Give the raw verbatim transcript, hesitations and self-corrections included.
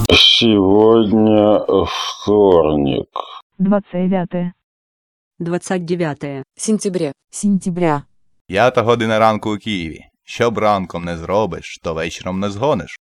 Сегодня вторник. двадцать девятое. двадцать девятое сентября. Сентября. П'ята година ранку у Києві. Що б ранком не зробиш, то вечором не згониш.